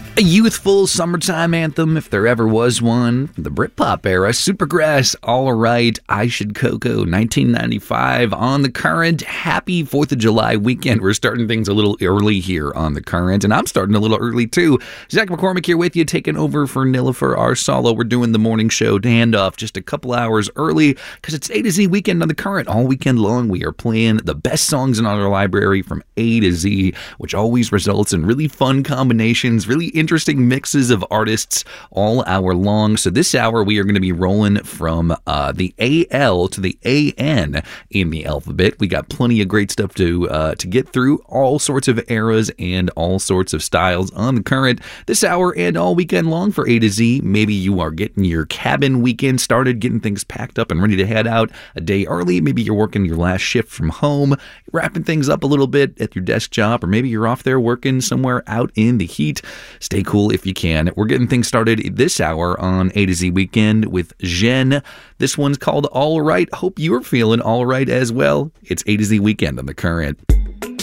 A youthful summertime anthem, if there ever was one. From the Britpop era, Supergrass, All Right, I Should Coco, 1995. On The Current, happy 4th of July weekend. We're starting things a little early here on The Current, and I'm starting a little early too. Zach McCormick here with you, taking over for Nilifer Arsalo. We're doing the morning show to hand off just a couple hours early because it's A to Z weekend on The Current. All weekend long, we are playing the best songs in our library from A to Z, which always results in really fun combinations, really interesting mixes of artists all hour long. So this hour we are going to be rolling from the AL to the AN in the alphabet. We got plenty of great stuff to get through, all sorts of eras and all sorts of styles on The Current this hour and all weekend long for A to Z. Maybe you are getting your cabin weekend started, getting things packed up and ready to head out a day early. Maybe you're working your last shift from home, wrapping things up a little bit at your desk job, or maybe you're off there working somewhere out in the heat. Stay cool if you can. We're getting things started this hour on A to Z Weekend with Jen. This one's called All Right. Hope you're feeling all right as well. It's A to Z Weekend on The Current.